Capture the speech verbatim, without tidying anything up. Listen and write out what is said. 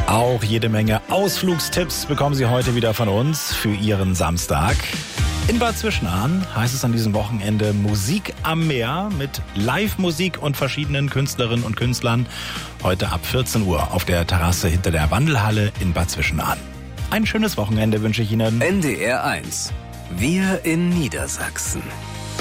Auch jede Menge Ausflugstipps bekommen Sie heute wieder von uns für Ihren Samstag. In Bad Zwischenahn heißt es an diesem Wochenende Musik am Meer mit Live-Musik und verschiedenen Künstlerinnen und Künstlern. Heute ab vierzehn Uhr auf der Terrasse hinter der Wandelhalle in Bad Zwischenahn. Ein schönes Wochenende wünsche ich Ihnen. N D R eins. Wir in Niedersachsen.